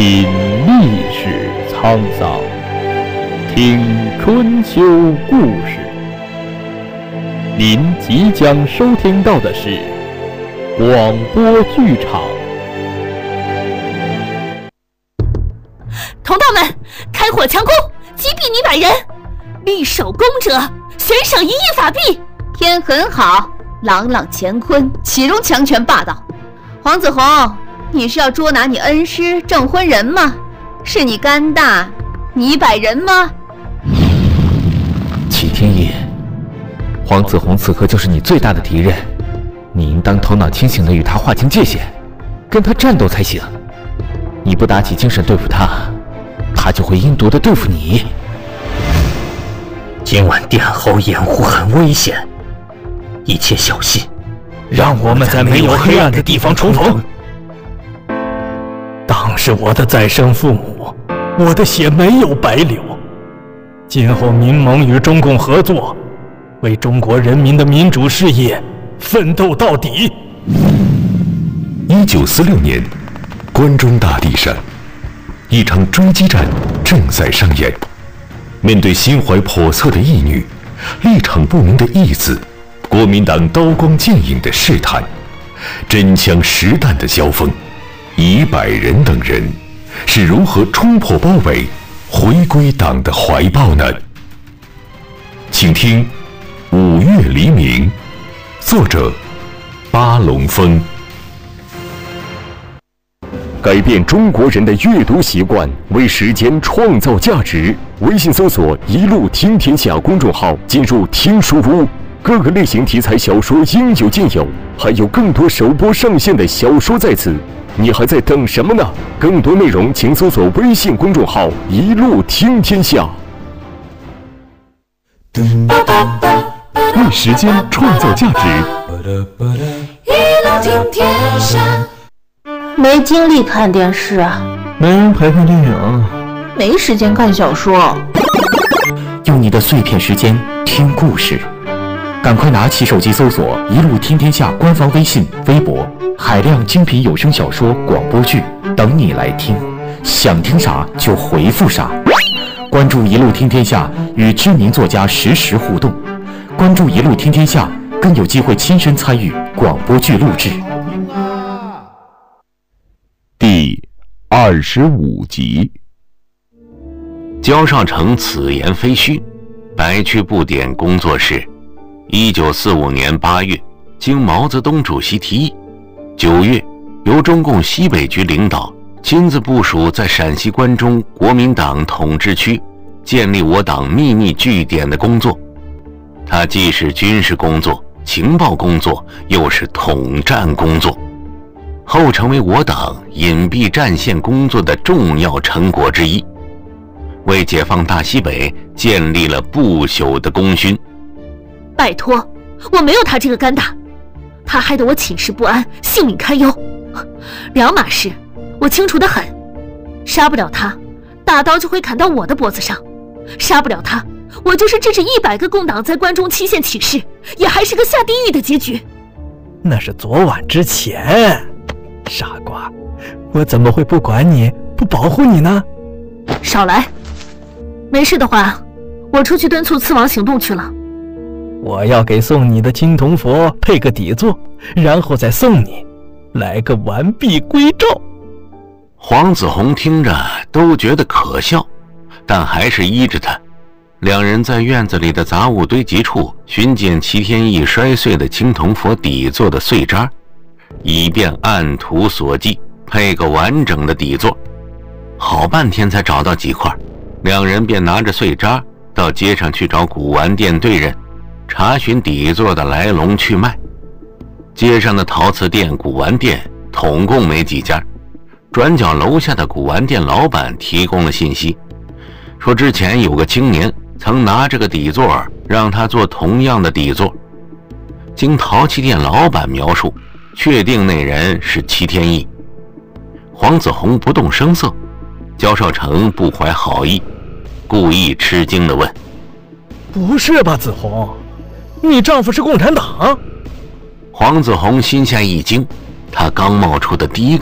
品历史沧桑，听春秋故事。您即将收听到的是广播剧场。 同道们，开火强攻，击毙你100人，立首功者悬赏1亿法币。 天很好，朗朗乾坤，岂容强权霸道？黄子弘，你是要捉拿你恩师证婚人吗？是你肝大，你100人吗？ 齐天意，黄子弘此刻就是你最大的敌人，你应当头脑清醒地与他划清界限，跟他战斗才行。你不打起精神对付他，他就会阴毒地对付你。 今晚殿后掩护很危险，一切小心，让我们在没有黑暗的地方重逢。当是我的再生父母，我的血没有白流。今后民盟与中共合作，为中国人民的民主事业奋斗到底。 1946年，关中大地上，一场追击战正在上演。面对心怀叵测的义女，立场不明的义子，国民党刀光剑影的试探，真枪实弹的交锋，100人等人是如何冲破包围，回归党的怀抱呢？请听《5月黎明》，作者巴龙峰。改变中国人的阅读习惯，为时间创造价值。微信搜索“一路听天下”公众号，进入听书屋，各个类型题材小说应有尽有，还有更多首播上线的小说在此。你还在等什么呢？更多内容请搜索微信公众号“一路听天下”。为时间创造价值。 一路听天下。 没精力看电视啊， 没人陪看电影， 没时间看小说。 用你的碎片时间听故事，赶快拿起手机搜索“一路听天下”官方微信、微博，海量精品有声小说、广播剧等你来听，想听啥就回复啥。关注“一路听天下”，与知名作家实时互动。关注“一路听天下”，更有机会亲身参与广播剧录制。 第25集。 焦少成此言非虚，白区布点工作室，1945年8月，经毛泽东主席提议，9月由中共西北局领导亲自部署在陕西关中国民党统治区建立我党秘密据点的工作。它既是军事工作、情报工作，又是统战工作，后成为我党隐蔽战线工作的重要成果之一，为解放大西北建立了不朽的功勋。 拜托，我没有他这个肝大，他害得我寝食不安，性命堪忧。两码事，我清楚得很。杀不了他，大刀就会砍到我的脖子上；杀不了他，我就是制止100个共党在关中期限起事，也还是个下地狱的结局。 那是昨晚之前。傻瓜，我怎么会不管你，不保护你呢？ 少来！没事的话，我出去敦促刺王行动去了。 我要给送你的青铜佛配个底座，然后再送你，来个完璧归赵。 黄子弘听着都觉得可笑，但还是依着他。两人在院子里的杂物堆积处寻捡齐天意摔碎的青铜佛底座的碎渣，以便按图索骥配个完整的底座。好半天才找到几块，两人便拿着碎渣到街上去找古玩店对人，查询底座的来龙去脉。街上的陶瓷店、古玩店统共没几家，转角楼下的古玩店老板提供了信息，说之前有个青年曾拿这个底座让他做同样的底座。经陶器店老板描述，确定那人是齐天意。黄子弘不动声色，焦少成不怀好意，故意吃惊地问： 不是吧，子弘，你丈夫是共产党？ 黄子弘心下一惊，他刚冒出的第一个